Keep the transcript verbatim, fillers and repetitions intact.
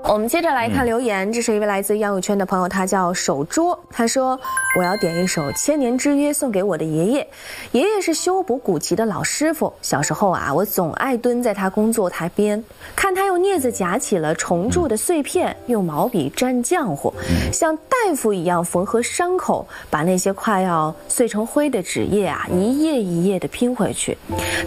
我们接着来看留言，这是一位来自杨友圈的朋友，他叫手桌，他说我要点一首《千年之约》送给我的爷爷。爷爷是修补古籍的老师傅，小时候啊，我总爱蹲在他工作台边，看他用镊子夹起了虫蛀的碎片，用毛笔蘸浆糊，像大夫一样缝合伤口，把那些快要碎成灰的纸页啊，一页一页的拼回去。